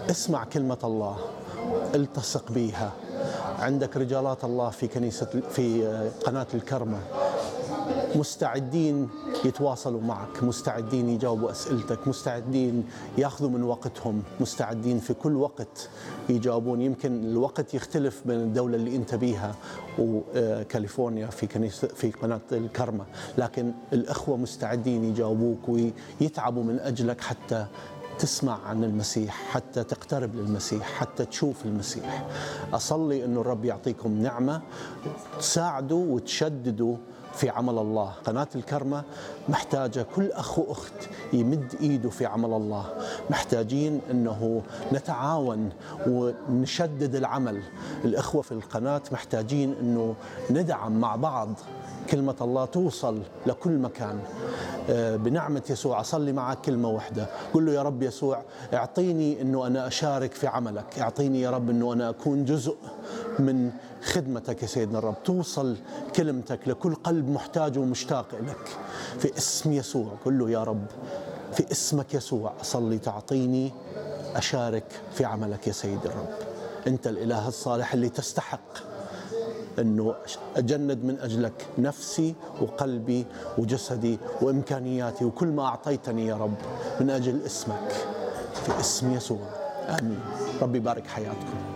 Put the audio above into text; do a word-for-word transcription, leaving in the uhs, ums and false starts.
اسمع كلمة الله، التصق بيها. عندك رجالات الله في كنيسة في قناة الكرمة مستعدين يتواصلوا معك، مستعدين يجاوبوا أسئلتك، مستعدين ياخذوا من وقتهم، مستعدين في كل وقت يجاوبون. يمكن الوقت يختلف من الدولة اللي أنت بيها وكاليفورنيا في كنيسة في قناة الكرمة، لكن الأخوة مستعدين يجاوبوك ويتعبوا من أجلك حتى تسمع عن المسيح، حتى تقترب للمسيح، حتى تشوف المسيح. أصلي أنه الرب يعطيكم نعمة تساعدوا وتشددوا في عمل الله. قناة الكرمة محتاجة كل أخ وأخت يمد إيده في عمل الله، محتاجين أنه نتعاون ونشدد العمل. الأخوة في القناة محتاجين أنه ندعم مع بعض كلمة الله توصل لكل مكان. بنعمة يسوع أصلي معك كلمة واحدة، قل له يا رب يسوع اعطيني أنه أنا أشارك في عملك، اعطيني يا رب أنه أنا أكون جزء من خدمتك يا سيدنا الرب، توصل كلمتك لكل قلب محتاج ومشتاق لك في اسم يسوع. قل له يا رب في اسمك يسوع أصلي تعطيني أشارك في عملك يا سيد الرب. أنت الإله الصالح اللي تستحق أنه أجند من أجلك نفسي وقلبي وجسدي وإمكانياتي وكل ما أعطيتني يا رب من أجل اسمك، في اسم يسوع آمين. ربي يبارك حياتكم.